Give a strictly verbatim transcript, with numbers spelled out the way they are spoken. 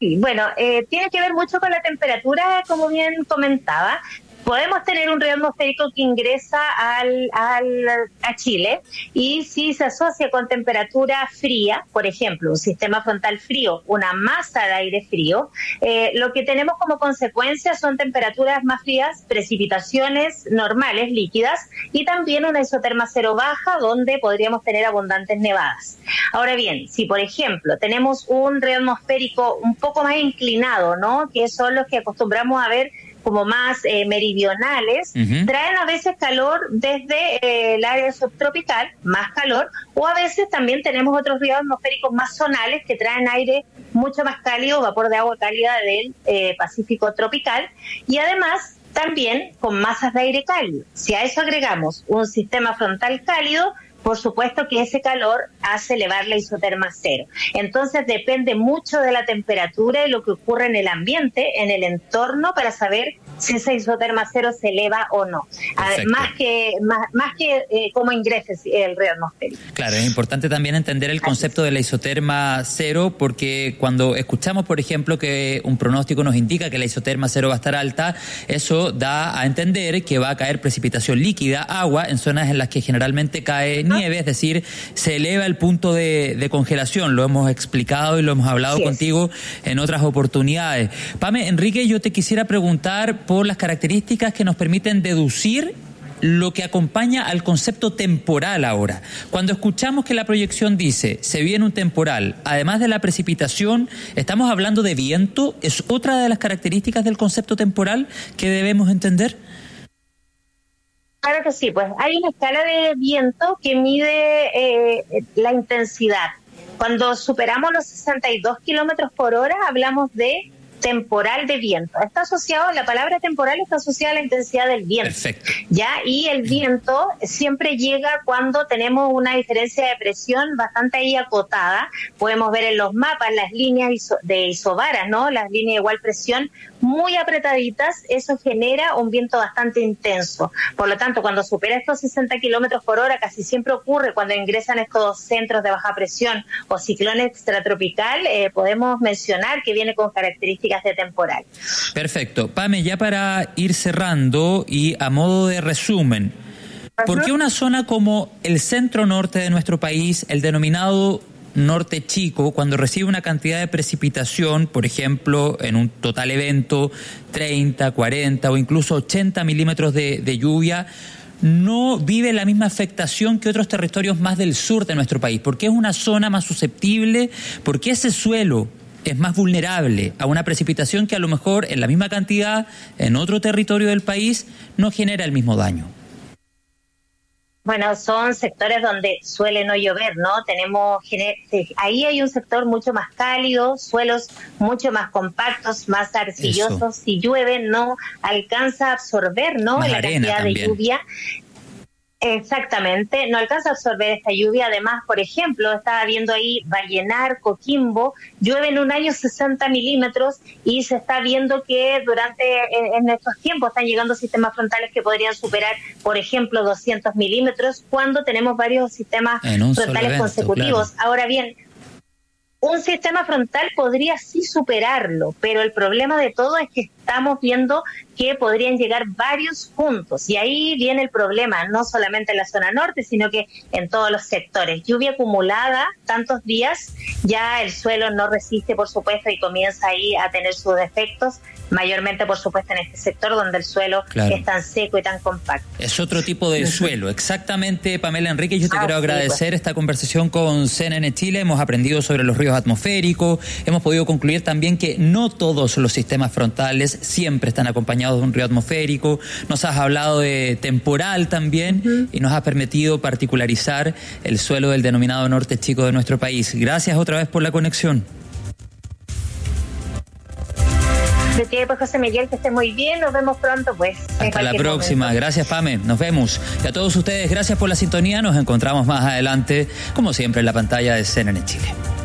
Sí, bueno, eh, tiene que ver mucho con la temperatura, como bien comentaba. Podemos tener un río atmosférico que ingresa al, al, a Chile y si se asocia con temperatura fría, por ejemplo, un sistema frontal frío, una masa de aire frío, eh, lo que tenemos como consecuencia son temperaturas más frías, precipitaciones normales, líquidas, y también una isoterma cero baja, donde podríamos tener abundantes nevadas. Ahora bien, si por ejemplo tenemos un río atmosférico un poco más inclinado, ¿no?, que son los que acostumbramos a ver como más eh, meridionales, uh-huh. traen a veces calor desde eh, el área subtropical, más calor, o a veces también tenemos otros ríos atmosféricos más zonales que traen aire mucho más cálido, vapor de agua cálida del eh, Pacífico tropical, y además también con masas de aire cálido. Si a eso agregamos un sistema frontal cálido, por supuesto que ese calor hace elevar la isoterma cero. Entonces depende mucho de la temperatura y lo que ocurre en el ambiente, en el entorno, para saber si esa isoterma cero se eleva o no. Más que, más, más que eh, cómo ingrese el río atmosférico. Claro, es importante también entender el concepto de la isoterma cero, porque cuando escuchamos, por ejemplo, que un pronóstico nos indica que la isoterma cero va a estar alta, eso da a entender que va a caer precipitación líquida, agua, en zonas en las que generalmente cae nieve, es decir, se eleva el punto de, de congelación. Lo hemos explicado y lo hemos hablado sí contigo en otras oportunidades. Pame, Enrique, yo te quisiera preguntar por las características que nos permiten deducir lo que acompaña al concepto temporal ahora. Cuando escuchamos que la proyección dice, se viene un temporal, además de la precipitación, ¿estamos hablando de viento? ¿Es otra de las características del concepto temporal que debemos entender? Claro que sí, pues hay una escala de viento que mide eh, la intensidad. Cuando superamos los sesenta y dos kilómetros por hora, hablamos de temporal de viento. Está asociado, la palabra temporal está asociada a la intensidad del viento. Perfecto. Ya, y el viento siempre llega cuando tenemos una diferencia de presión bastante ahí acotada. Podemos ver en los mapas las líneas iso, de isobaras, ¿no? Las líneas de igual presión muy apretaditas. Eso genera un viento bastante intenso. Por lo tanto, cuando supera estos sesenta kilómetros por hora, casi siempre ocurre cuando ingresan estos centros de baja presión o ciclón extratropical, eh, podemos mencionar que viene con características de temporal. Perfecto. Pame, ya para ir cerrando y a modo de resumen, ¿por qué una zona como el centro norte de nuestro país, el denominado norte chico, cuando recibe una cantidad de precipitación, por ejemplo, en un total evento, treinta, cuarenta o incluso ochenta milímetros de, de lluvia, no vive la misma afectación que otros territorios más del sur de nuestro país? ¿Por qué es una zona más susceptible? ¿Por qué ese suelo es más vulnerable a una precipitación que a lo mejor en la misma cantidad en otro territorio del país no genera el mismo daño? Bueno, son sectores donde suele no llover, ¿no? Tenemos, ahí hay un sector mucho más cálido, suelos mucho más compactos, más arcillosos. Eso. Si llueve no alcanza a absorber, ¿no? Más la arena cantidad también. de lluvia. Exactamente, no alcanza a absorber esta lluvia. Además, por ejemplo, estaba viendo ahí Vallenar, Coquimbo, llueve en un año sesenta milímetros y se está viendo que durante en, en estos tiempos están llegando sistemas frontales que podrían superar, por ejemplo, doscientos milímetros cuando tenemos varios sistemas frontales evento, consecutivos. Claro. Ahora bien, un sistema frontal podría sí superarlo, pero el problema de todo es que estamos viendo que podrían llegar varios juntos, y ahí viene el problema, no solamente en la zona norte, sino que en todos los sectores. Lluvia acumulada, tantos días, ya el suelo no resiste, por supuesto, y comienza ahí a tener sus defectos, mayormente, por supuesto, en este sector donde el suelo claro. es tan seco y tan compacto. Es otro tipo de suelo, exactamente, Pamela Enrique. Yo te ah, quiero sí, agradecer pues. esta conversación con C N N Chile. Hemos aprendido sobre los ríos atmosféricos, hemos podido concluir también que no todos los sistemas frontales siempre están acompañados de un río atmosférico. Nos has hablado de temporal también uh-huh. y nos has permitido particularizar el suelo del denominado norte chico de nuestro país. Gracias otra vez por la conexión. De ti, pues, José Miguel, que esté muy bien, nos vemos pronto, pues. Hasta la próxima, momento. Gracias, Pame, nos vemos. Y a todos ustedes, gracias por la sintonía, nos encontramos más adelante, como siempre, en la pantalla de C N N Chile.